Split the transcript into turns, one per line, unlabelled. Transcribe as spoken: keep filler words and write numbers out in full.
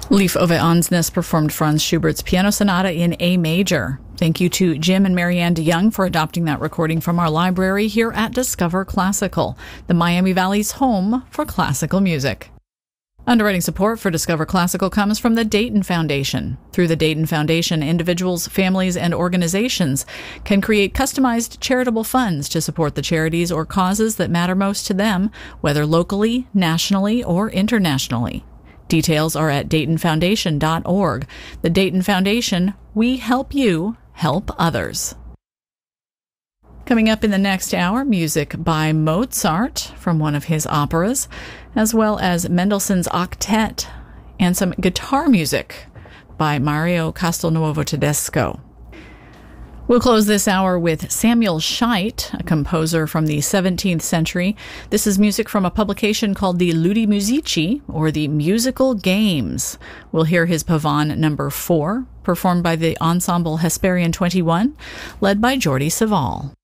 Lief Ove Ansnes performed Franz Schubert's Piano Sonata in A major. Thank you to Jim and Marianne DeYoung for adopting that recording from our library here at Discover Classical, the Miami Valley's home for classical music. Underwriting support for Discover Classical comes from the Dayton Foundation. Through the Dayton Foundation, individuals, families, and organizations can create customized charitable funds to support the charities or causes that matter most to them, whether locally, nationally, or internationally. Details are at dayton foundation dot org. The Dayton Foundation, we help you help others. Coming up in the next hour, music by Mozart from one of his operas, as well as Mendelssohn's Octet, and some guitar music by Mario Castelnuovo Tedesco. We'll close this hour with Samuel Scheidt, a composer from the seventeenth century. This is music from a publication called the Ludi Musici, or the Musical Games. We'll hear his Pavane number four, performed by the ensemble Hesperian twenty-one, led by Jordi Savall.